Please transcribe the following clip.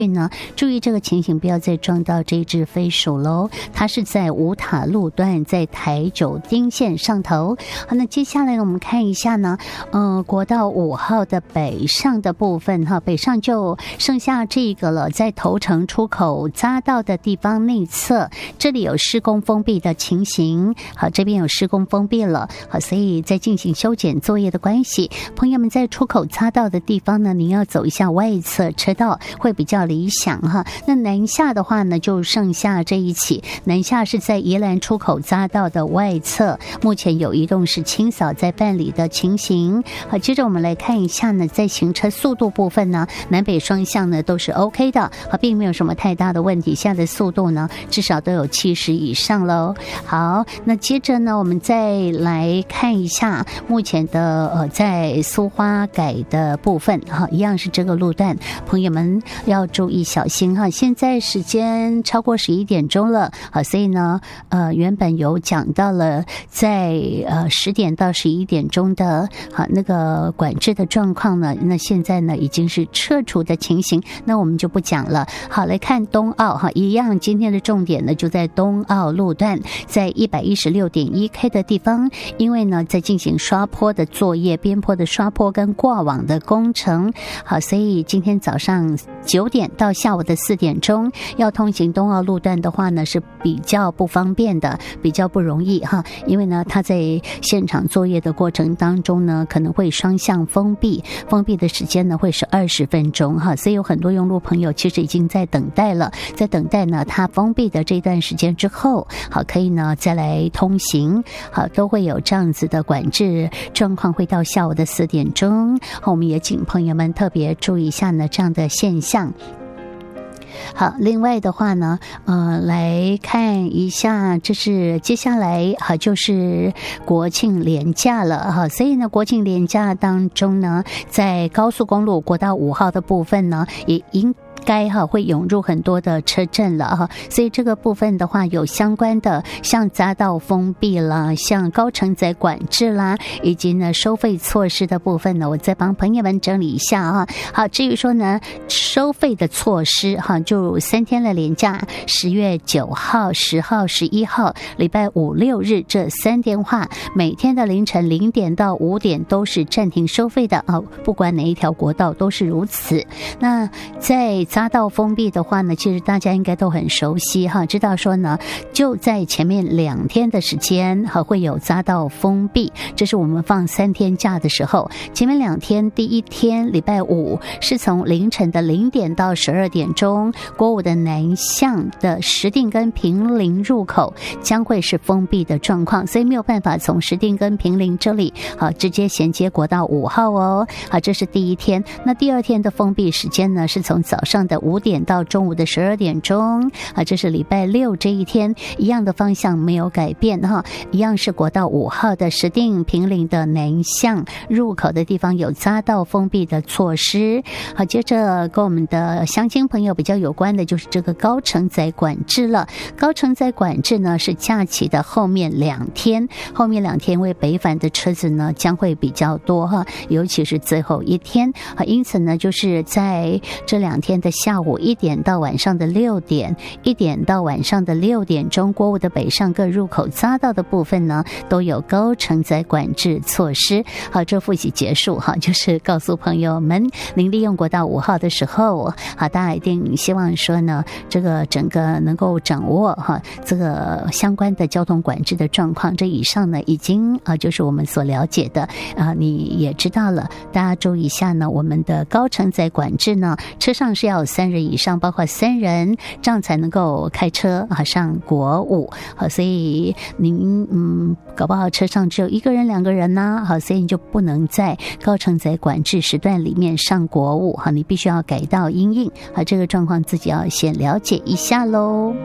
所以呢，注意这个情形，不要再撞到这只飞鼠喽。它是在五塔路段，在台九丁线上头。好，那接下来呢，我们看一下呢，国道5号的北上的部分哈，北上就剩下这个了，在头城出口匝道的地方内侧，这里有施工封闭的情形。好，这边有施工封闭了，好，所以在进行修剪作业的关系，朋友们在出口匝道的地方呢，您要走一下外侧车道，会比较理想哈。那南下的话呢，就剩下这一起。南下是在宜兰出口匝道的外侧，目前有移动式清扫在办理的情形。好，接着我们来看一下呢，在行车速度部分呢，南北双向呢都是 OK 的，并没有什么太大的问题。现在的速度呢，至少都有70以上喽。好，那接着呢，我们再来看一下目前的在苏花改的部分哈，一样是这个路段，朋友们要注意小心哈。现在时间超过11点钟了，好，所以呢，原本有讲到了在10点到11点钟的那个管制的状况呢，那现在呢已经是撤除的情形，那我们就不讲了。好，来看东澳哈，一样今天的重点呢就在东澳路段，在116.1K 的地方，因为呢在进行刷坡的作业，边坡的刷坡跟挂网的工程。好，所以今天早上9点到下午的4点钟要通行东澳路段的话呢，是比较不方便的，比较不容易哈，因为呢它在现场作业的过程当中呢，可能会双向封闭的时间呢会是20分钟哈，所以有很多用路朋友其实已经在等待了，在等待呢它封闭的这段时间之后，好，可以呢再来通行，好，都会有这样子的管制状况，会到下午的4点钟。好，我们也请朋友们特别注意一下呢这样的现象。好，另外的话呢，来看一下，这是接下来就是国庆连假了哈，所以呢，国庆连假当中呢，在高速公路国道5号的部分呢，也应该会涌入很多的车阵了哈，所以这个部分的话，有相关的像匝道封闭啦，像高承载管制啦，以及呢收费措施的部分呢，我再帮朋友们整理一下哈。好，至于说呢收费的措施哈，就3天的连假，10月9号、10号、11号，礼拜5、6日这3天话，每天的凌晨0点到5点都是暂停收费的啊，不管哪一条国道都是如此。那在匝道封闭的话呢，其实大家应该都很熟悉哈，知道说呢，就在前面2天的时间会有匝道封闭，这是我们放3天假的时候。前面2天，第一天礼拜5是从凌晨的0点到12点钟，国五的南向的石碇跟坪林入口将会是封闭的状况，所以没有办法从石碇跟坪林这里直接衔接国道5号哦。好，这是第一天。那第二天的封闭时间呢，是从早上的5点到中午的12点钟这是礼拜6这一天，一样的方向没有改变哈，一样是国道5号的石碇坪林的南向入口的地方有匝道封闭的措施。好，接着跟我们的乡亲朋友比较有关的就是这个高承载管制了。高承载管制呢是假期的后面2天，后面2天为北返的车子呢将会比较多哈，尤其是最后一天因此呢就是在这2天的下午1点到晚上的6点，1点到晚上的6点钟，国五的北上各入口匝道的部分呢都有高承载管制措施。好，这复习结束哈，就是告诉朋友们，您利用国道5号的时候，好，大家一定希望说呢，这个整个能够掌握哈这个相关的交通管制的状况。这以上呢已经就是我们所了解的你也知道了，大家注意一下呢，我们的高承载管制呢，车上是要有3人以上，包括3人，这样才能够开车上国五。好，所以您搞不好车上只有1个人、2个人呢，好，所以你就不能在高承载管制时段里面上国五，好，你必须要改道因应。好，这个状况自己要先了解一下喽。